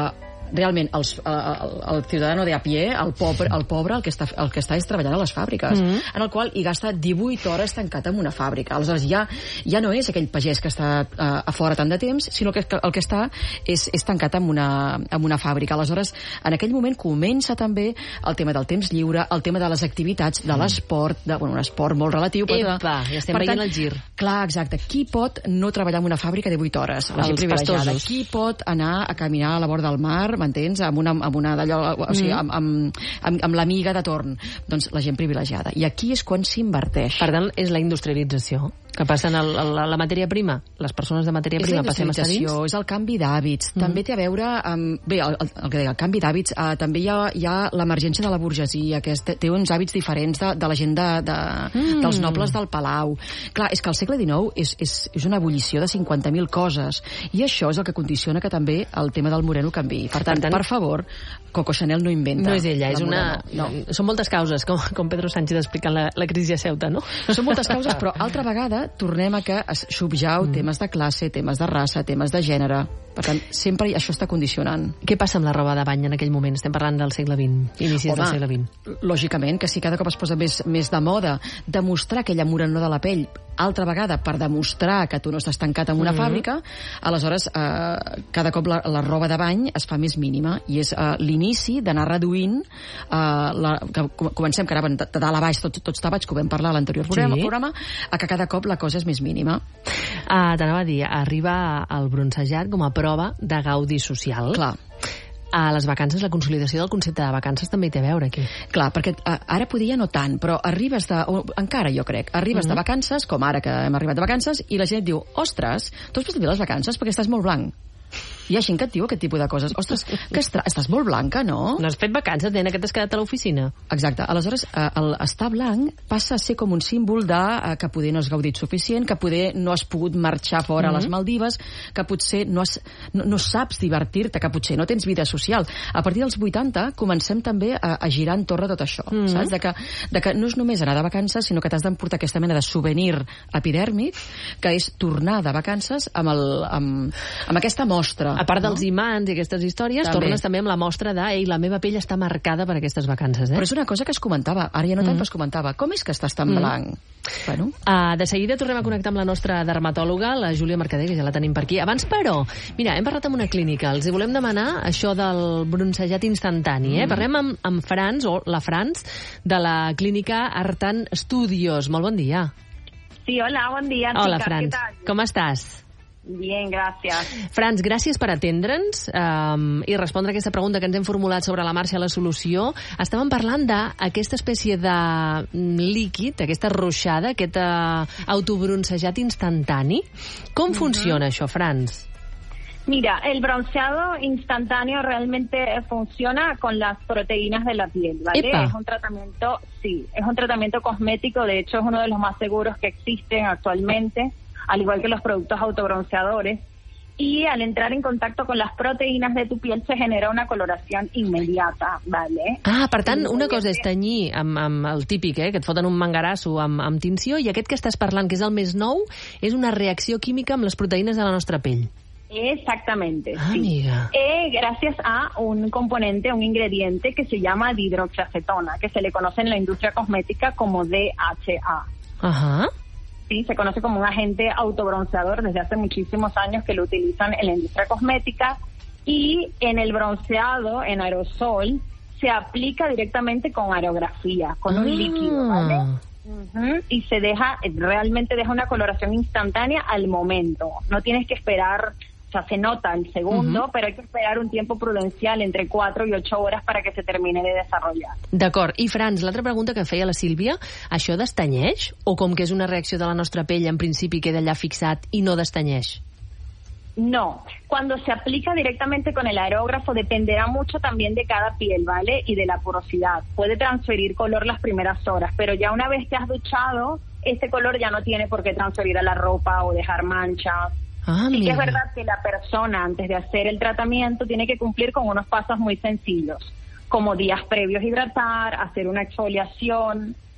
realment el ciutadano de a pie, el pobre, el que està és treballant a les fàbriques, en el qual hi gasta 18 hores tancat en una fàbrica. Aleshores ja no és aquell pagès que està a fora tant de temps, sinó que el que està és tancat en una fàbrica. Aleshores, en aquell moment comença també el tema del temps lliure, el tema de les activitats, de l'esport, un esport molt relatiu. Epa, ja estem veient el gir. Clar, exacte. Qui pot no treballar en una fàbrica de 8 hores? La gent privilegiada. Qui pot anar a caminar a la vora del mar, m'entens? Amb una d'allò, o sigui, amb l'amiga de torn. Doncs la gent privilegiada. I aquí és quan s'inverteix. Per tant, és la industrialització que passen a la matèria prima. Les persones de matèria prima passem a estar dins. És el canvi d'hàbits. També té a veure amb... Bé, el que deia, el canvi d'hàbits, també hi ha l'emergència de la burgesia, que té uns hàbits diferents de la gent dels nobles del palau. Clar, és que al segle XIX és una ebullició de 50.000 coses, i això és el que condiciona que també el tema del moreno canviï. Per tant, per favor, Coco Chanel no inventa. No és ella, és una... No. Són moltes causes, com Pedro Sánchez explicant la crisi a Ceuta, no? Són moltes causes, però altra vegada tornem a que es subjau temes de classe, temes de raça, temes de gènere. Per tant, sempre això està condicionant. Què passa amb la roba de bany en aquell moment? Estem parlant del segle XX, inicis del segle XX. Lògicament, que si cada cop es posa més de moda demostrar aquella morenor de la pell, altra vegada per demostrar que tu no estàs tancat en una fàbrica, aleshores cada cop la roba de bany es fa més mínima, i és l'inici d'anar reduint comencem que anaven de dalt a baix tots tabats, que ho vam parlar a l'anterior programa, a que cada cop la cosa és més mínima. T'anava a dir, arriba el bronzejat com a prova de gaudi social. Clar. A les vacances, la consolidació del concepte de vacances també hi té a veure aquí. Clar, perquè ara podia no tant, però arribes encara jo crec, arribes de vacances, com ara que hem arribat de vacances, i la gent et diu, ostres, tu has passat bé les vacances perquè estàs molt blanc. Hi ha gent que et diu aquest tipus de coses. Ostres, que estàs molt blanca, no? No has fet vacances, nena, que t'has quedat a l'oficina. Exacte. Aleshores, el estar blanc passa a ser com un símbol de que poder no has gaudit suficient, que poder no has pogut marxar fora a les Maldives, que potser no saps divertir-te, que potser no tens vida social. A partir dels 80 comencem també a girar entorn de tot això, saps? De que no és només anar de vacances, sinó que t'has d'emportar aquesta mena de souvenir epidèrmic, que és tornar de vacances amb aquesta mostra. A part dels imants i aquestes històries, tornes també amb la mostra de la meva pell està marcada per aquestes vacances. Però és una cosa que es comentava, ara ja no tant, però es comentava. Com és que estàs tan blanc? Bueno. De seguida tornem a connectar amb la nostra dermatòloga, la Júlia Mercader, que ja la tenim per aquí. Abans, però, mira, hem parlat amb una clínica. Els volem demanar això del bronzejat instantani. Parlem amb Frans, o la Frans, de la clínica Artan Studios. Molt bon dia. Sí, hola, bon dia. Hola, Frans. Com estàs? Bien, gràcies. Frans, gràcies per atendre'ns i respondre a aquesta pregunta que ens hem formulat sobre la marxa a la solució. Estàvem parlant d'aquesta espècie de líquid, aquesta ruixada, aquest autobroncejat instantani. Com funciona això, Frans? Mira, el bronceado instantáneo realmente funciona con las proteínas de la piel, ¿vale? ¡Epa! Es un tratamiento cosmético, de hecho es uno de los más seguros que existen actualmente, al igual que los productos autobronceadores, y al entrar en contacto con las proteínas de tu piel se genera una coloración inmediata, ¿vale? Per tant, una cosa és tenyir amb el típic, que et foten un mangarasso amb tinció, i aquest que estàs parlant, que és el més nou, és una reacció química amb les proteïnes de la nostra pell. Exactamente, sí. Amiga. Gracias a un componente, un ingrediente que se llama dihidroxiacetona, que se le conoce en la industria cosmética como DHA. Ajá. Sí, se conoce como un agente autobronceador desde hace muchísimos años que lo utilizan en la industria cosmética, y en el bronceado, en aerosol, se aplica directamente con aerografía, con un líquido, ¿vale? Y realmente deja una coloración instantánea al momento. No tienes que esperar, o sea, se nota el segundo, pero hay que esperar un tiempo prudencial entre 4 y 8 horas para que se termine de desarrollar. D'acord. I, Frans, l'altra pregunta que feia la Sílvia, això destanyeix? O com que és una reacció de la nostra pell, en principi queda allà fixat i no destanyeix? No, cuando se aplica directamente con el aerógrafo dependerá mucho también de cada piel, ¿vale? Y de la porosidad. Puede transferir color las primeras horas, pero ya una vez te has duchado, ese color ya no tiene por qué transferir a la ropa o dejar manchas. Sí que es verdad que la persona, antes de hacer el tratamiento, tiene que cumplir con unos pasos muy sencillos, como días previos hidratar, hacer una exfoliación.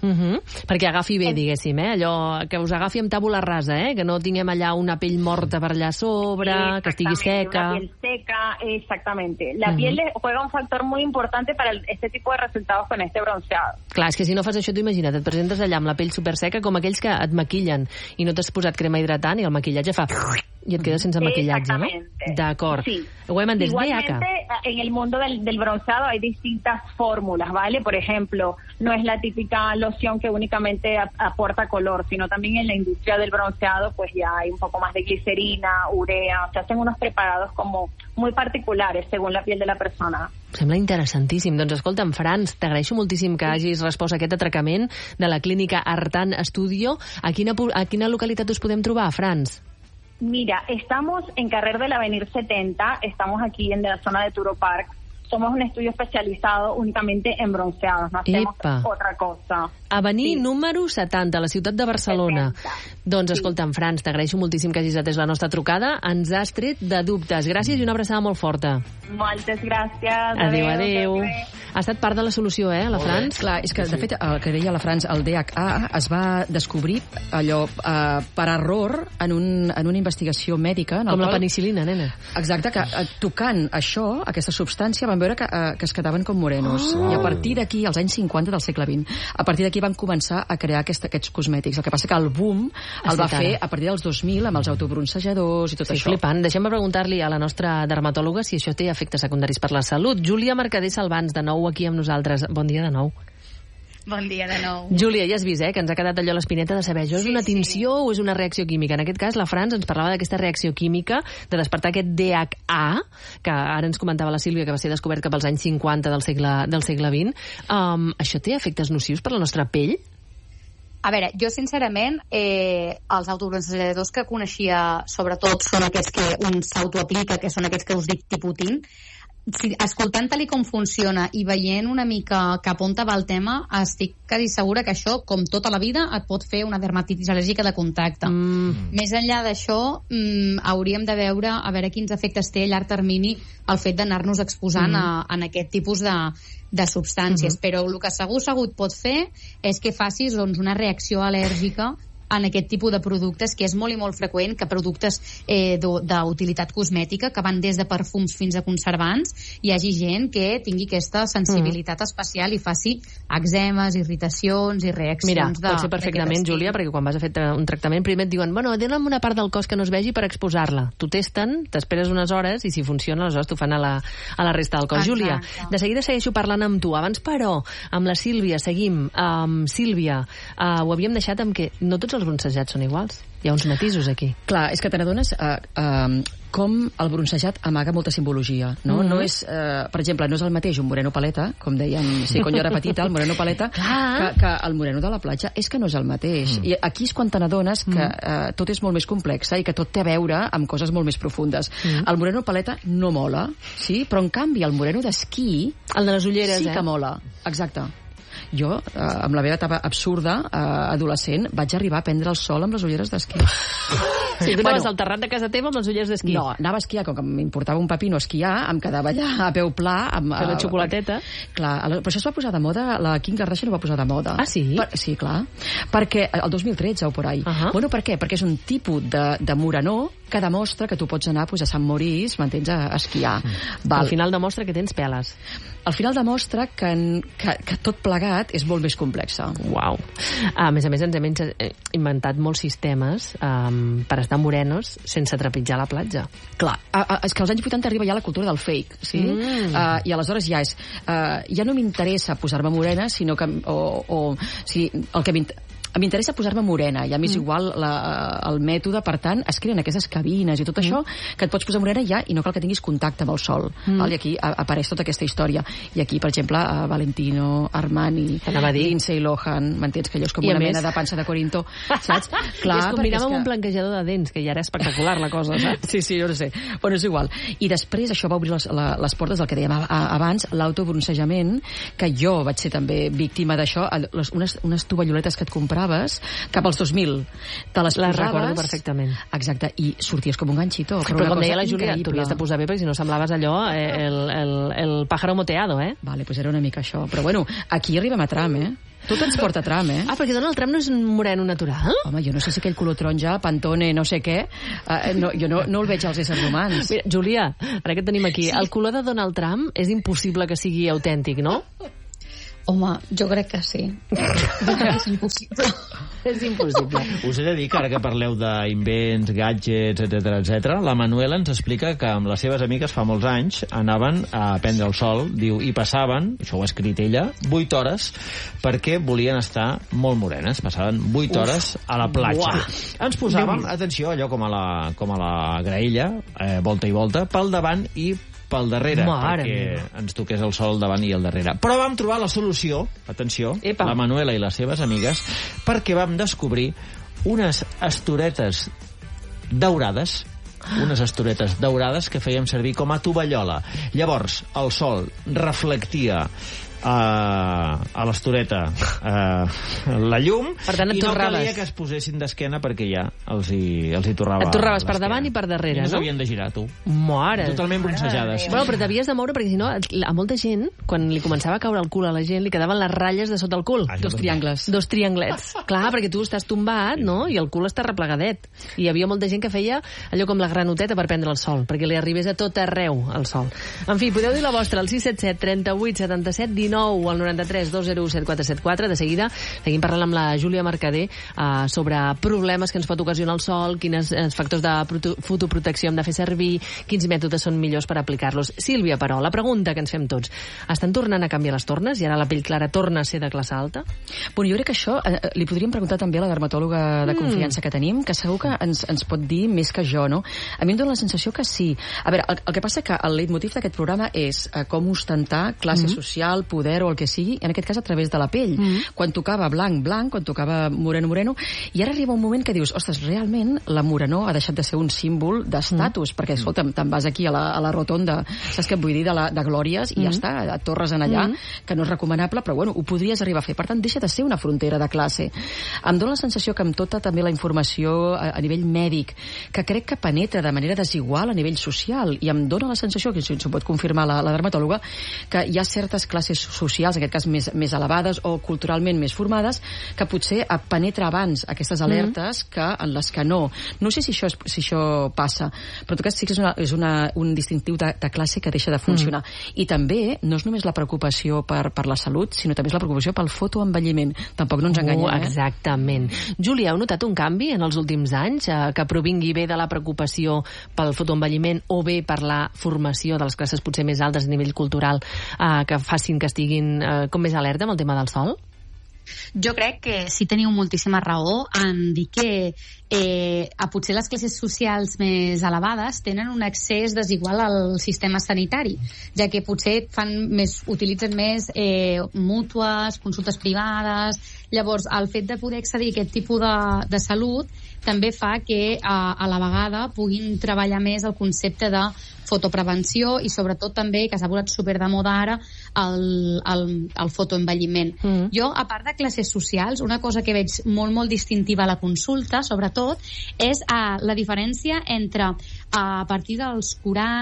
Perquè agafi bé, diguéssim, allò que us agafi amb tàbula rasa, que no tinguem allà una pell morta per allà a sobre, que estigui seca. Una piel seca, exactamente. La piel juega un factor muy importante para este tipo de resultados con este bronceado. Clar, és que si no fas això, t'ho imagina't, et presentes allà amb la pell superseca com aquells que et maquillen i no t'has posat crema hidratant i el maquillatge fa... y et quedes sense maquillatge, ¿no? D'acord. Sí. Igualmente, en el mundo del bronceado hay distintas fórmulas, ¿vale? Por ejemplo, no es la típica loción que únicamente aporta color, sino también en la industria del bronceado pues ya hay un poco más de glicerina, urea, se hacen unos preparados como muy particulares según la piel de la persona. Sembla interessantíssim. Doncs escolta'm, Frans, t'agraeixo moltíssim que hagis respost a aquest atracament de la clínica Artan Studio. A quina localitat us podem trobar, Frans? Mira, estamos en Carrer de l'Avenir 70, estamos aquí en la zona de Turo Park. Somos un estudio especializado únicamente en bronceados, no hacemos otra cosa. Avenir número 70, a la ciutat de Barcelona. 70. Doncs escolta'm, Frans, t'agraeixo moltíssim que hagis atès la nostra trucada. Ens has tret de dubtes. Gràcies i una abraçada molt forta. Moltes gràcies. Adéu. Ha estat part de la solució, la Frans? Clar, és que, de fet, el que deia la Frans, el DHA es va descobrir allò per error en una investigació mèdica. Com la penicil·lina, nena. Exacte, que tocant això, aquesta substància, van veure que es quedaven com morenos. I a partir d'aquí, als anys 50 del segle XX, a partir d'aquí van començar a crear aquests cosmètics. El que passa que el boom el va fer a partir dels 2000 amb els autobroncejadors i tot això. Flipant. Deixem preguntar-li a la nostra dermatòloga si això té efectes secundaris per la salut. Júlia Mercader Salvans, de nou aquí amb nosaltres. Bon dia de nou. Bon dia de nou. Júlia, ja has vist, que ens ha quedat allò a l'espineta de saber, això és una tinció o és una reacció química? En aquest cas, la Frans ens parlava d'aquesta reacció química, de despertar aquest DHA, que ara ens comentava la Sílvia, que va ser descobert cap als anys 50 del segle XX. Això té efectes nocius per la nostra pell? A veure, jo sincerament, els autobronzejadors que coneixia sobretot són aquests que un s'autoaplica, que són aquests que us dic tipus tint. Escoltant tal com funciona i veient una mica cap on va el tema, estic quasi segura que això, com tota la vida, et pot fer una dermatitis al·lèrgica de contacte. Més enllà d'això, hauríem de veure a veure quins efectes té a llarg termini el fet d'anar-nos exposant en aquest tipus de substàncies. Però el que segur et pot fer és que facis una reacció al·lèrgica en aquest tipus de productes, que és molt i molt freqüent que productes d'utilitat cosmètica, que van des de perfums fins a conservants, hi hagi gent que tingui aquesta sensibilitat especial i faci eczemes, irritacions i reaccions. Mira, pot ser perfectament, Júlia, perquè quan vas a fer un tractament primer et diuen, dona'm una part del cos que no es vegi per exposar-la. T'ho testen, t'esperes unes hores i si funciona, aleshores t'ho fan a la resta del cos. Júlia, de seguida segueixo parlant amb tu. Abans, però, amb la Sílvia, seguim. Sílvia, ho havíem deixat amb que no tots els broncejats són iguals. Hi ha uns matisos aquí. Clar, és que te n'adones com el broncejat amaga molta simbologia, no? No és, per exemple, no és el mateix un moreno paleta, com dèiem, quan jo era petita, el moreno paleta, que el moreno de la platja. És que no és el mateix. I aquí és quan te n'adones que tot és molt més complexa i que tot té a veure amb coses molt més profundes. El moreno paleta no mola, sí? Però en canvi el moreno d'esquí... El de les ulleres, sí que mola. Exacte. Jo, amb la meva etapa absurda, adolescent, vaig arribar a prendre el sol amb les ulleres d'esquí. Sí, tu anaves al terrat de casa teva amb les ulleres d'esquí. No, anava a esquiar, com que m'importava un pepino esquiar, em quedava allà a peu pla. Fer la xocolateta. Clar, però això es va posar de moda, la Kim Kardashian ho va posar de moda. Ah, sí? Sí, clar. Perquè el 2013 o por ahí. Bueno, per què? Perquè és un tipus de morenó que demostra que tu pots anar a Sant Maurice, m'entens, a esquiar. Al final demostra que tens peles. Al final demostra que tot plegat és molt més complexa. Uau. A més, ens hem inventat molts sistemes per estar morenos sense trepitjar la platja. Clar, és que als anys 80 arriba ja la cultura del fake, sí? I aleshores ja és... ja no m'interessa posar-me morena, sinó que... el que m'interessa posar-me morena, ja m'és igual el mètode, per tant, es creen aquestes cabines i tot això, que et pots posar morena ja i no cal que tinguis contacte amb el sol. I aquí apareix tota aquesta història. I aquí, per exemple, Valentino, Armani, Lindsay Lohan, m'entens, que allò és com una mena de pansa de Corinto, saps? Clar, i es combinava amb un blanquejador de dents, que ja era espectacular la cosa, saps? Sí, jo no sé. Bueno, és igual. I després això va obrir les portes del que dèiem abans, l'autobroncejament, que jo vaig ser també víctima d'això, unes tovalloletes que et compraves cap als 2000. Te les posaves... recordo perfectament. Exacte, i sorties com un ganxito. Però com deia la Júlia, t'ho havies de posar bé, perquè si no semblaves allò el pájaro moteado, Vale, pues era una mica això. Però bueno, aquí arribem a tram, Tot ens porta Trump, perquè Donald Trump no és un moreno natural? Home, jo no sé si aquell color taronja, Pantone, no sé què, jo no el veig als éssers humans. Mira, Júlia, ara que tenim aquí, el color de Donald Trump és impossible que sigui autèntic, no? Home, jo crec que sí. És impossible. És impossible. Us he de dir que ara que parleu d'invents, gadgets, etc, la Manuela ens explica que amb les seves amigues fa molts anys anaven a prendre el sol, diu, i passaven, això ho ha escrit ella, 8 hores perquè volien estar molt morenes. Passaven 8 hores a la platja. Ens posàvem, atenció, allò com a la graella, volta i volta, pel davant i pel darrere, perquè ens toqués el sol davant i el darrere. Però vam trobar la solució, atenció, la Manuela i les seves amigues, perquè vam descobrir unes estoretes daurades que fèiem servir com a tovallola. Llavors, el sol reflectia a l'estoreta la llum, per tant, i no calia que es posessin d'esquena perquè ja els hi torrava. Et torraves per davant i per darrere, no? Havien de girar, tu. Mare. Totalment bronzejades. Bueno, però t'havies de moure perquè si no, a molta gent, quan li començava a caure el cul a la gent, li quedaven les ratlles de sota el cul. Dos triangles. Dos trianglets. Clar, perquè tu estàs tombat, no? I el cul està replegadet. I hi havia molta gent que feia allò com la granoteta per prendre el sol, perquè li arribés a tot arreu el sol. En fi, podeu dir la vostra al 677 38 77 19 al 93 201 7474. De seguida seguim parlant amb la Júlia Mercader sobre problemes que ens pot ocasionar el sol, quins factors de fotoprotecció hem de fer servir, quins mètodes són millors per aplicar-los. Sílvia, però, la pregunta que ens fem tots: estan tornant a canviar les tornes i ara la pell clara torna a ser de classe alta? Bueno, jo crec que això li podríem preguntar també a la dermatòloga de confiança que tenim, que segur que ens pot dir més que jo, no? A mi em dóna la sensació que sí. A veure, el que passa que el leitmotiv d'aquest programa és com ostentar classe social, poder o el que sigui, en aquest cas a través de la pell. Quan tocava blanc, quan tocava moreno, i ara arriba un moment que dius, ostres, realment la morenor ha deixat de ser un símbol d'estatus, perquè, escolta'm, te'n vas aquí a la rotonda, saps què et vull dir, de glòries, i ja està, et torres en allà, que no és recomanable, però bueno, ho podries arribar a fer. Per tant, deixa de ser una frontera de classe. Em dóna la sensació que amb tota també la informació a nivell mèdic, que crec que penetra de manera desigual a nivell social, i em dóna la sensació, que si ho pot confirmar la dermatòloga, que hi ha certes classes socials, en aquest cas més elevades o culturalment més formades, que potser penetra abans aquestes alertes que en les que no. No sé si això passa, però en tot cas sí que és un distintiu de classe que deixa de funcionar. I també no és només la preocupació per la salut, sinó també és la preocupació pel fotoenvelliment. Tampoc no ens enganyem. Exactament. Júlia, heu notat un canvi en els últims anys que provingui bé de la preocupació pel fotoenvelliment o bé per la formació de les classes potser més altes a nivell cultural, que facin que estiguin com més alerta amb el tema del sol? Jo crec que sí teniu moltíssima raó en dir que potser les classes socials més elevades tenen un accés desigual al sistema sanitari, ja que potser utilitzen més mútues, consultes privades. Llavors, el fet de poder accedir a aquest tipus de salut també fa que a la vegada puguin treballar més el concepte de fotoprevenció i sobretot també, que s'ha posat super de moda ara, el fotoenvelliment. Jo, a part de classes socials, una cosa que veig molt, molt distintiva a la consulta, sobretot, és la diferència entre a partir dels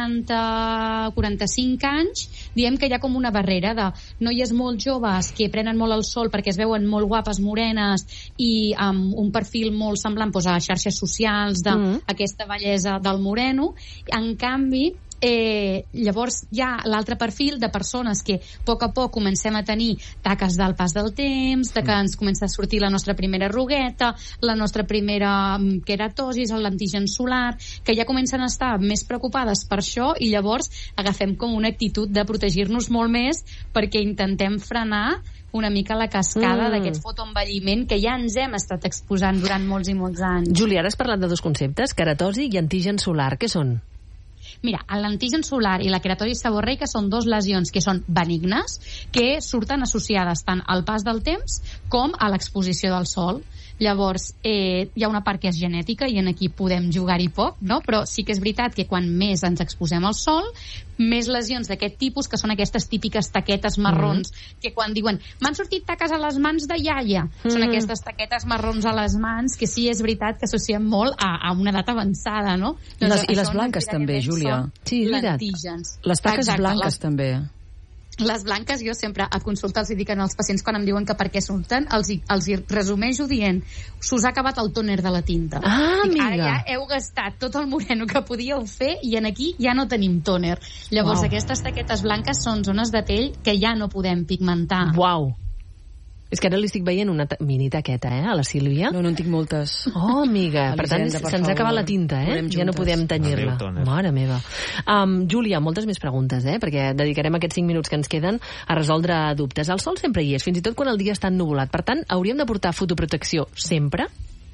40-45 anys, diem que hi ha com una barrera de noies molt joves que prenen molt el sol perquè es veuen molt guapes, morenes i amb un perfil molt semblant a xarxes socials d'aquesta bellesa del moreno. En canvi, llavors hi ha l'altre perfil de persones que a poc comencem a tenir taques del pas del temps, de que ens comença a sortir la nostra primera arrugueta, la nostra primera queratosis, l'antigen solar, que ja comencen a estar més preocupades per això, i llavors agafem com una actitud de protegir-nos molt més perquè intentem frenar una mica la cascada d'aquest fotoenvelliment que ja ens hem estat exposant durant molts i molts anys. Júlia, ara has parlat de dos conceptes, queratosi i antigen solar. Què són? Mira, l'antigen solar i la queratosi seborreica són dos lesions que són benignes, que surten associades tant al pas del temps com a l'exposició del sol. Llavors, hi ha una part que és genètica i en aquí podem jugar-hi poc, no? Però sí que és veritat que quan més ens exposem al sol, més lesions d'aquest tipus, que són aquestes típiques taquetes marrons, que quan diuen m'han sortit taques a les mans de iaia, són aquestes taquetes marrons a les mans que sí és veritat que associem molt a una edat avançada, no? I les blanques també, Júlia. Sí, és veritat. Les taques blanques també. Les blanques, jo sempre a consulta els dic als pacients quan em diuen que per què surten, els hi resumeixo dient, s'us ha acabat el tòner de la tinta. Amiga. Ara ja heu gastat tot el moreno que podíeu fer i aquí ja no tenim tòner. Llavors aquestes taquetes blanques són zones de pell que ja no podem pigmentar. Uau. És que ara li estic veient una mini taqueta, a la Sílvia. No en tinc moltes. Oh, amiga, per tant, se'ns ha acabat la tinta, Ja no podem tenyir-la. Mare meva. Júlia, moltes més preguntes, perquè dedicarem aquests 5 minuts que ens queden a resoldre dubtes. El sol sempre hi és, fins i tot quan el dia està ennuvolat. Per tant, hauríem de portar fotoprotecció sempre?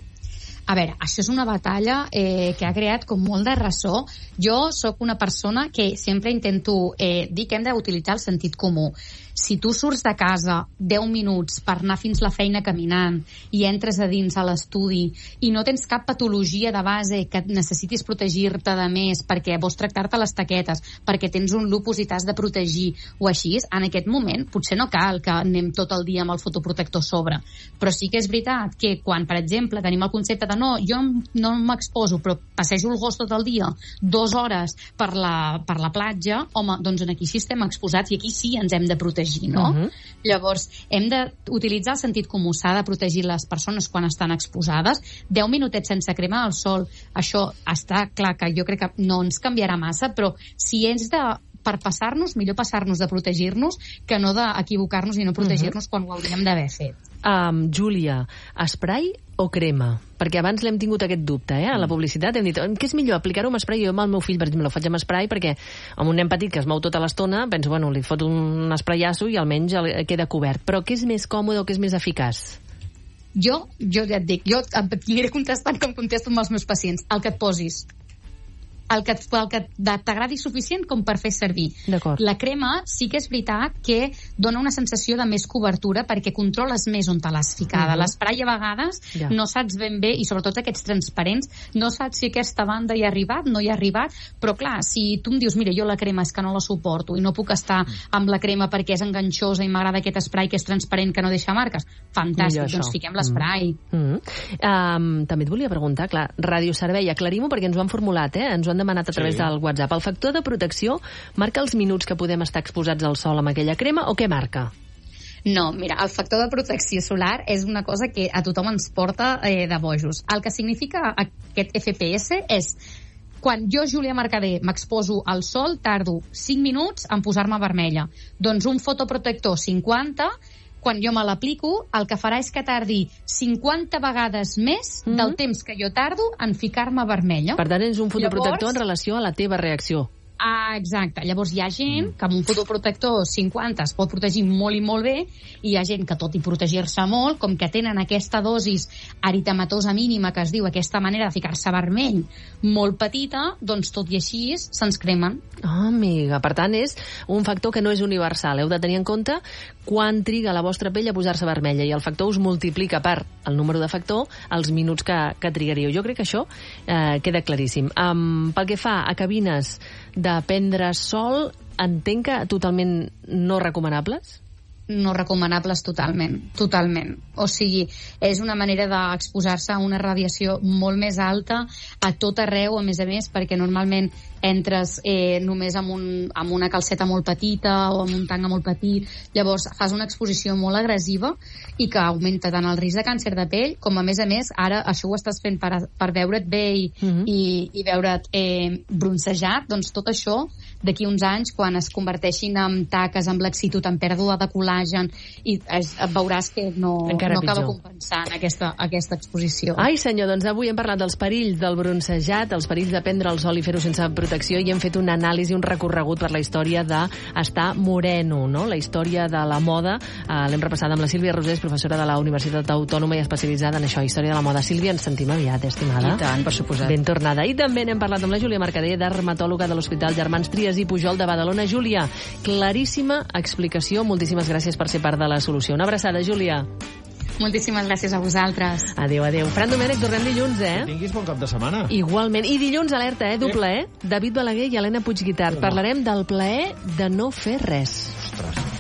A veure, això és una batalla que ha creat com molt de ressò. Jo sóc una persona que sempre intento dir que hem d'utilitzar el sentit comú. Si tu surts de casa 10 minuts per anar fins la feina caminant i entres a dins a l'estudi i no tens cap patologia de base que necessitis protegir-te de més perquè vols tractar-te les taquetes, perquè tens un lupus i t'has de protegir o així, en aquest moment potser no cal que anem tot el dia amb el fotoprotector sobre. Però sí que és veritat que quan, per exemple, tenim el concepte de no, jo no m'exposo però passejo el gos tot el dia 2 hores per la platja, home, doncs aquí sí estem exposats i aquí sí ens hem de protegir, no? Llavors, hem d'utilitzar el sentit comú, s'ha de protegir les persones quan estan exposades. 10 minutets sense crema al sol, això està clar que jo crec que no ens canviarà massa, però si és per passar-nos, millor passar-nos de protegir-nos que no d'equivocar-nos i no protegir-nos quan ho hauríem d'haver fet. Júlia, spray o crema? Perquè abans l'hem tingut aquest dubte, a la publicitat hem dit, què és millor, aplicar-ho amb spray? Jo amb el meu fill, per exemple, ho faig amb spray perquè amb un nen petit que es mou tota l'estona, penso, bueno, li fot un sprayasso i almenys queda cobert. Però què és més còmode o què és més eficaç? Jo ja et dic, jo aniré contestant com contesto amb els meus pacients, el que et posis. El que t'agradi suficient com per fer servir. La crema sí que és veritat que dona una sensació de més cobertura perquè controles més on te l'has ficada. L'esprai a vegades no saps ben bé, i sobretot aquests transparents, no saps si aquesta banda hi ha arribat, no hi ha arribat, però clar, si tu em dius, mira, jo la crema és que no la suporto i no puc estar amb la crema perquè és enganxosa i m'agrada aquest esprai que és transparent, que no deixa marques, fantàstic, doncs fiquem l'esprai. També et volia preguntar, clar, radioservei, aclarim-ho perquè ens ho han formulat, ens ho han demanat a través del WhatsApp. El factor de protecció marca els minuts que podem estar exposats al sol amb aquella crema o què marca? No, mira, el factor de protecció solar és una cosa que a tothom ens porta de bojos. El que significa aquest FPS és quan jo, Júlia Mercader, m'exposo al sol, tardo 5 minuts en posar-me vermella. Doncs un fotoprotector 50, quan jo me l'aplico, el que farà és que tardi 50 vegades més del temps que jo tardo en ficar-me vermella. Per tant, és un fotoprotector en relació a la teva reacció. Exacte. Llavors hi ha gent que amb un fotoprotector 50 es pot protegir molt i molt bé, i hi ha gent que tot i protegir-se molt, com que tenen aquesta dosis eritematosa mínima que es diu, aquesta manera de ficar-se vermell molt petita, doncs tot i així se'ns cremen. Amiga, per tant és un factor que no és universal. Heu de tenir en compte quan triga la vostra pell a posar-se vermella i el factor us multiplica per el número de factor els minuts que trigaríeu. Jo crec que això queda claríssim. Pel que fa a cabines de prendre sol, entenc que totalment no recomanables? No recomanables totalment. O sigui, és una manera d'exposar-se a una radiació molt més alta a tot arreu, a més, perquè normalment entres només amb una calceta molt petita o amb un tanga molt petit, llavors fas una exposició molt agressiva i que augmenta tant el risc de càncer de pell com, a més, ara això ho estàs fent per veure't bé i veure't bronzejat. Doncs tot això, d'aquí uns anys, quan es converteixin en taques, amb laxitud, en pèrdua de col·làgen, i veuràs que no acaba compensant aquesta exposició. Ai, senyor, doncs avui hem parlat dels perills del bronzejat, els perills de prendre el sol i fer-ho sense protecció, i hem fet una anàlisi, un recorregut per la història d'estar moreno, no? La història de la moda. L'hem repassat amb la Sílvia Rosés, professora de la Universitat Autònoma i especialitzada en això, història de la moda. Sílvia, ens sentim aviat, estimada. I tant, per suposat. Ben tornada. I també n'hem parlat amb la Júlia Mercader, dermatòloga de l'Hospital Germans Trias i Pujol de Badalona. Júlia, claríssima explicació. Moltíssimes gràcies per ser part de la solució. Una abraçada, Júlia. Moltíssimes gràcies a vosaltres. Adéu, adéu. Fran Domènech, tornem dilluns, Que tinguis bon cap de setmana. Igualment. I dilluns, alerta, doble, David Balaguer i Helena Puigguitart. Parlarem del plaer de no fer res. Ostres.